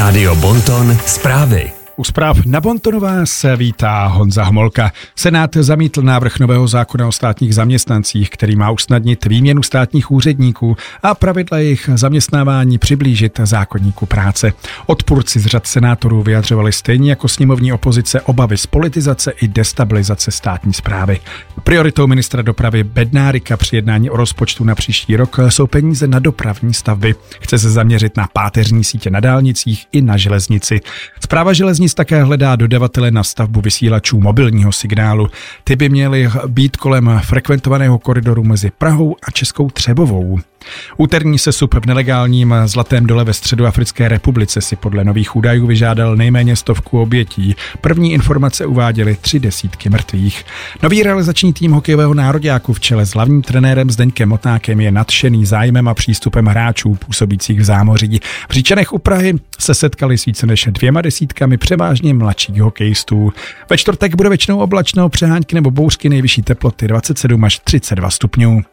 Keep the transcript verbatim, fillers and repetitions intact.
Rádio Bonton zprávy. U zpráv na Bontonu vás vítá Honza Homolka. Senát zamítl návrh nového zákona o státních zaměstnancích, který má usnadnit výměnu státních úředníků a pravidla jejich zaměstnávání přiblížit zákoníku práce. Odpůrci z řad senátorů vyjadřovali stejně jako sněmovní opozice obavy z politizace i destabilizace státní správy. Prioritou ministra dopravy Bednárika při jednání o rozpočtu na příští rok jsou peníze na dopravní stavby. Chce se zaměřit na páteřní sítě na dálnicích i na železnici. Správa železnic také hledá dodavatele na stavbu vysílačů mobilního signálu. Ty by měly být kolem frekventovaného koridoru mezi Prahou a Českou Třebovou. Úterní sesup v nelegálním Zlatém dole ve Středoafrické republice si podle nových údajů vyžádal nejméně stovku obětí. První informace uváděly tři desítky mrtvých. Nový realizační tým hokejového nároďáku v čele s hlavním trenérem Zdeňkem Motnákem je nadšený zájmem a přístupem hráčů působících v zámoří. V Říčanech u Prahy se setkali s více než dvěma desítkami převážně mladších hokejistů. Ve čtvrtek bude většinou oblačno, přehánky nebo bouřky, nejvyšší teploty dvacet sedm až třicet dva stupňů.